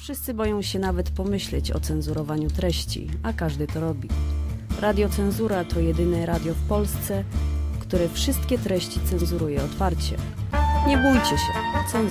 Wszyscy boją się nawet pomyśleć o cenzurowaniu treści, a każdy to robi. Radio Cenzura to jedyne radio w Polsce, które wszystkie treści cenzuruje otwarcie. Nie bójcie się,